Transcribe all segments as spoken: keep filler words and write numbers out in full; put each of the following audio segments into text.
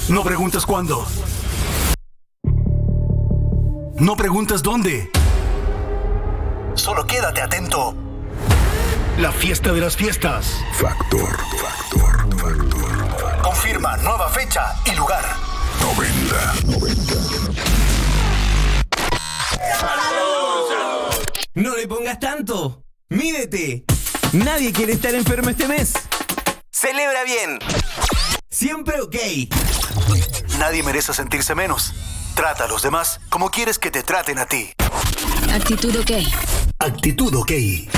No preguntas cuándo. No preguntas dónde. Solo quédate atento. La fiesta de las fiestas. Factor, factor, factor. Confirma nueva fecha y lugar. noventa, noventa. No le pongas tanto. Mídete. Nadie quiere estar enfermo este mes. Celebra bien. Siempre ok. Nadie merece sentirse menos. Trata a los demás como quieres que te traten a ti. Actitud ok. Actitud ok.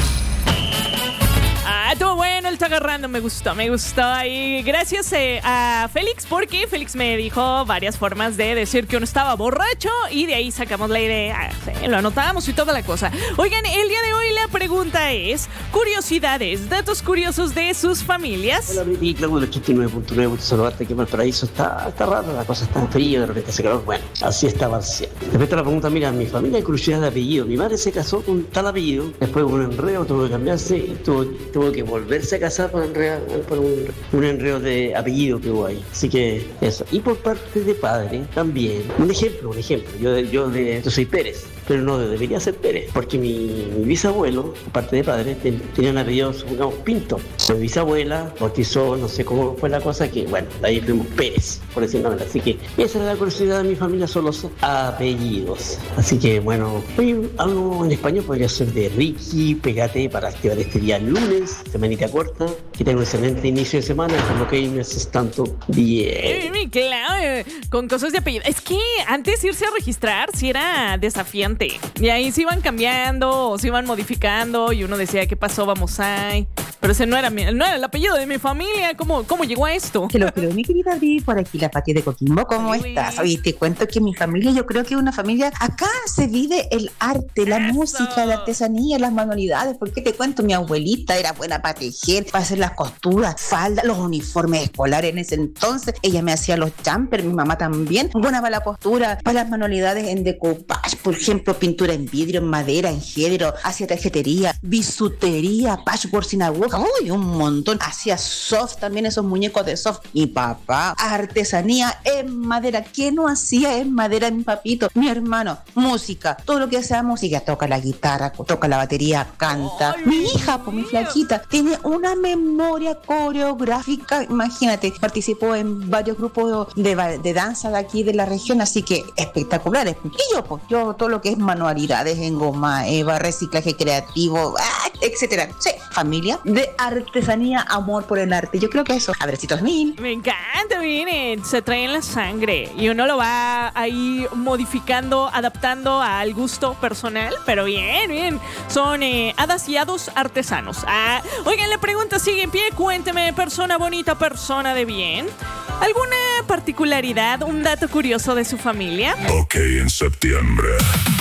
Ah, todo bueno, él está agarrando, me gustó, me gustó. Y gracias eh, a Félix, porque Félix me dijo varias formas de decir que uno estaba borracho y de ahí sacamos la idea, sí, lo anotamos y toda la cosa. Oigan, el día de hoy la pregunta es curiosidades, datos curiosos de sus familias. Hola, Briti, Claudio, el ochenta y nueve punto nueve, saludarte, que Valparaíso está, está raro, la cosa está fría, de repente hace calor, bueno, así está Marcial. Respecto a la pregunta, mira, mi familia hay curiosidad de apellido, mi madre se casó con tal apellido, después hubo un enredo, tuvo que cambiarse, y tuvo, tuvo que volverse a casar por, enredo, por un, un enredo de apellido que hubo ahí, así que eso. Y por parte de padre también, un ejemplo, un ejemplo, yo, de, yo, de, yo soy Pérez, pero no debería ser Pérez, porque mi, mi bisabuelo, por parte de padre, ten, tenía un apellido, supongamos, Pinto. Mi bisabuela bautizó, no sé cómo fue la cosa, que bueno, de ahí fuimos Pérez, por decirlo así. Así que esa es la curiosidad de mi familia, son los apellidos. Así que bueno, hoy algo en español podría ser de Ricky, pégate para activar este día lunes, semanita corta, que tenga un excelente inicio de semana, con lo que me haces tanto bien. Mi clave, con cosas de apellido. Es que antes irse a registrar sí era desafiante. Y ahí se iban cambiando o se iban modificando y uno decía, ¿qué pasó? Vamos ahí. Pero ese no era, mi, no era el apellido de mi familia. ¿Cómo, cómo llegó a esto? Te lo creo, mi querida Vivi, por aquí la Pati de Coquimbo. ¿Cómo Ay, estás? Oye, te cuento que mi familia, yo creo que es una familia, acá se vive el arte, la Eso. música, la artesanía, las manualidades. Porque te cuento, mi abuelita era buena para tejer, para hacer las costuras, faldas, los uniformes escolares en ese entonces. Ella me hacía los jumpers, mi mamá también. Buena para la costura, para las manualidades en decoupage, por ejemplo, pintura en vidrio, en madera, en género, hacía tarjetería, bisutería, patchwork sin aguja, uy, un montón. Hacía soft también, esos muñecos de soft. Mi papá, artesanía en madera. ¿Qué no hacía en madera mi papito? Mi hermano, música, todo lo que sea música, toca la guitarra, toca la batería, canta. Ay, mi hija, pues mi flaquita, tiene una memoria coreográfica, imagínate, participó en varios grupos de, de danza de aquí de la región, así que espectaculares. Y yo, pues, yo todo lo que es manualidades en goma, eva, reciclaje creativo, ¡ah! Etcétera. Sí, familia de artesanía, amor por el arte. Yo creo que eso. Abrecitos mil. Me encanta, miren, se trae en la sangre y uno lo va ahí modificando, adaptando al gusto personal, pero bien, bien. Son eh, hadas y hados artesanos. Ah, oigan, la pregunta sigue en pie. Cuénteme, persona bonita, persona de bien, ¿alguna particularidad, un dato curioso de su familia? Ok, en septiembre.